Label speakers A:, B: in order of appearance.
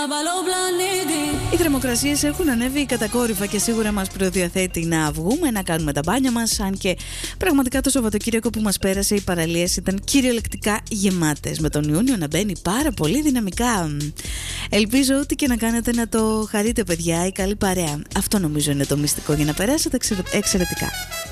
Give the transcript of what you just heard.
A: Οι θερμοκρασίες έχουν ανέβει κατακόρυφα και σίγουρα μας προδιαθέτει να βγούμε, να κάνουμε τα μπάνια μας. Αν και πραγματικά το Σαββατοκύριακο που μας πέρασε, οι παραλίες ήταν κυριολεκτικά γεμάτες, με τον Ιούνιο να μπαίνει πάρα πολύ δυναμικά. Ελπίζω ό,τι και να κάνετε να το χαρείτε, παιδιά, η καλή παρέα. Αυτό νομίζω είναι το μυστικό για να περάσετε εξαιρετικά.